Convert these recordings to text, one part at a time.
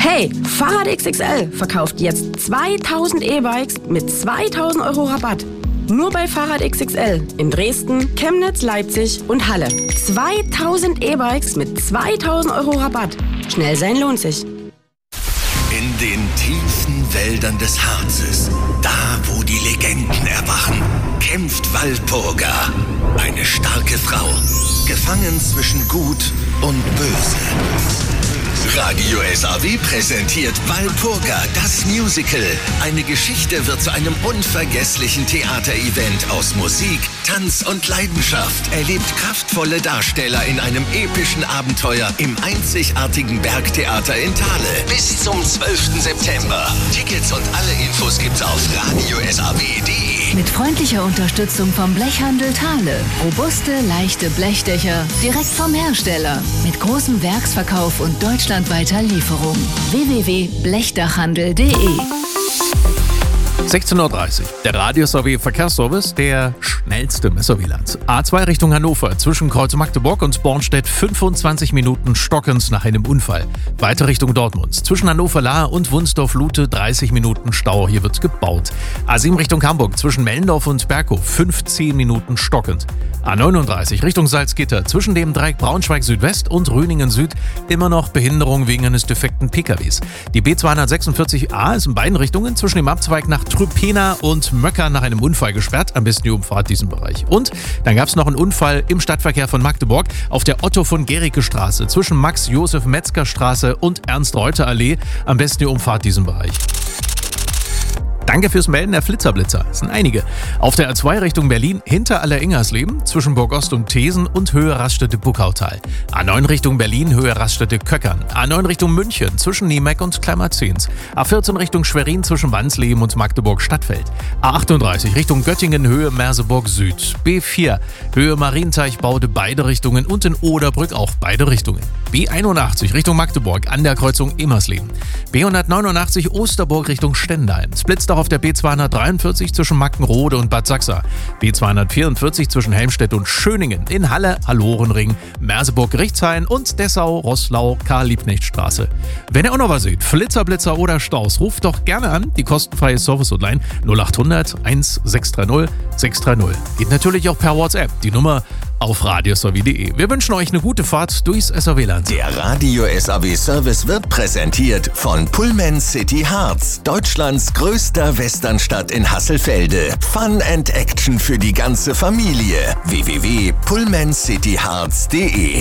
Hey, Fahrrad XXL verkauft jetzt 2000 E-Bikes mit 2000 Euro Rabatt. Nur bei Fahrrad XXL in Dresden, Chemnitz, Leipzig und Halle. 2000 E-Bikes mit 2000 Euro Rabatt. Schnell sein lohnt sich. In den tiefen Wäldern des Harzes, da wo die Legenden erwachen, kämpft Walpurga. Eine starke Frau, gefangen zwischen Gut und Böse. Radio SAW präsentiert Walpurga, das Musical. Eine Geschichte wird zu einem unvergesslichen Theaterevent aus Musik, Tanz und Leidenschaft. Erlebt kraftvolle Darsteller in einem epischen Abenteuer im einzigartigen Bergtheater in Thale. Bis zum 12. September. Tickets und alle Infos gibt's auf radiosaw.de. Mit freundlicher Unterstützung vom Blechhandel Thale. Robuste, leichte Blechdächer direkt vom Hersteller. Mit großem Werksverkauf und deutschlandweiter Lieferung. www.blechdachhandel.de. 16:30 Uhr. Der Radio SAW Verkehrsservice, der schnellste im SAW-Land. A2 Richtung Hannover, zwischen Kreuz Magdeburg und Bornstedt 25 Minuten stockend nach einem Unfall. Weiter Richtung Dortmund, zwischen Hannover-Lahr und Wunsdorf-Lute 30 Minuten Stau, hier wird gebaut. A7 Richtung Hamburg, zwischen Mellendorf und Berghof 15 Minuten stockend. A39 Richtung Salzgitter, zwischen dem Dreieck Braunschweig Südwest und Rüningen Süd immer noch Behinderung wegen eines defekten PKWs. Die B246a ist in beiden Richtungen zwischen dem Abzweig nach Trüpena und Möcker nach einem Unfall gesperrt. Am besten ihr umfahrt diesen Bereich. Und dann gab es noch einen Unfall im Stadtverkehr von Magdeburg auf der Otto-von-Gericke-Straße zwischen Max-Josef-Metzger-Straße und Ernst-Reuter-Allee. Am besten ihr umfahrt diesen Bereich. Danke fürs Melden der Flitzerblitzer. Das sind einige. Auf der A2 Richtung Berlin hinter Aller-Ingersleben, zwischen Burgost und Thesen und Höhe Raststätte-Buckautal. A9 Richtung Berlin, Höhe Raststätte-Köckern. A9 Richtung München, zwischen Niemeck und Kleimarzens. A14 Richtung Schwerin, zwischen Wansleben und Magdeburg-Stadtfeld. A38 Richtung Göttingen, Höhe Merseburg Süd. B4 Höhe Marienteich-Baude, beide Richtungen und in Oderbrück auch beide Richtungen. B81 Richtung Magdeburg an der Kreuzung Emersleben. B189 Osterburg Richtung Stendal. Splitzt auch auf der B243 zwischen Mackenrode und Bad Sachsa. B244 zwischen Helmstedt und Schöningen. In Halle, Hallorenring, Merseburg-Gerichtshain und Dessau-Roßlau, Karl-Liebknecht-Straße. Wenn ihr auch noch was seht, Flitzerblitzer oder Staus, ruft doch gerne an. Die kostenfreie Service-Hotline 0800 1630 630. Geht natürlich auch per WhatsApp. Die Nummer auf radiosaw.de. Wir wünschen euch eine gute Fahrt durchs SAW-Land. Der Radio SAW Service wird präsentiert von Pullman City Harz, Deutschlands größter Westernstadt in Hasselfelde. Fun and Action für die ganze Familie. www.pullmancityharz.de.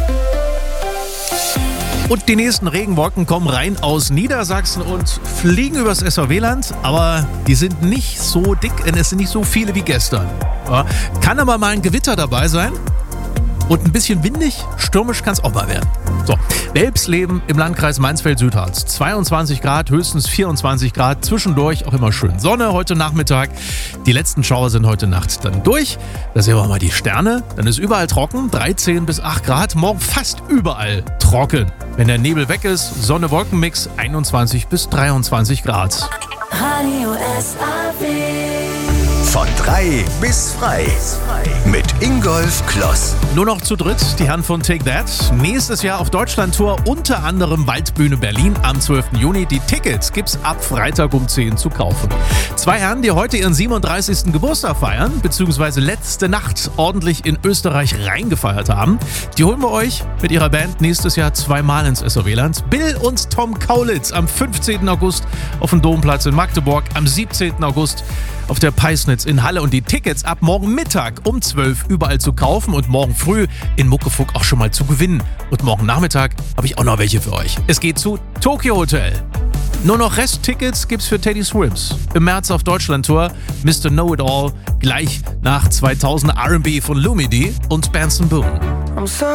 Und die nächsten Regenwolken kommen rein aus Niedersachsen und fliegen übers SAW-Land, aber die sind nicht so dick und es sind nicht so viele wie gestern. Ja, kann aber mal ein Gewitter dabei sein und ein bisschen windig, stürmisch kann es auch mal werden. So, Welpsleben im Landkreis Mansfeld-Südharz. 22 Grad, höchstens 24 Grad, zwischendurch auch immer schön Sonne heute Nachmittag. Die letzten Schauer sind heute Nacht dann durch. Da sehen wir mal die Sterne. Dann ist überall trocken, 13 bis 8 Grad. Morgen fast überall trocken. Wenn der Nebel weg ist, Sonne-Wolken-Mix 21 bis 23 Grad. Radio SAW. Von 3 bis frei. Mit Ingolf Kloss. Nur noch zu dritt, die Herren von Take That. Nächstes Jahr auf Deutschlandtour, unter anderem Waldbühne Berlin am 12. Juni. Die Tickets gibt's ab Freitag um 10 zu kaufen. Zwei Herren, die heute ihren 37. Geburtstag feiern, beziehungsweise letzte Nacht ordentlich in Österreich reingefeiert haben. Die holen wir euch mit ihrer Band nächstes Jahr zweimal ins SAW-Land. Bill und Tom Kaulitz am 15. August auf dem Domplatz in Magdeburg, am 17. August auf der Peisnitz in Halle und die Tickets ab morgen Mittag um 12 überall zu kaufen und morgen früh in Muckefuck auch schon mal zu gewinnen. Und morgen Nachmittag habe ich auch noch welche für euch. Es geht zu Tokyo Hotel. Nur noch Resttickets gibt's für Teddy Swims. Im März auf Deutschlandtour Mr. Know-It-All, gleich nach 2000 R&B von Lumidee und Benson Boone.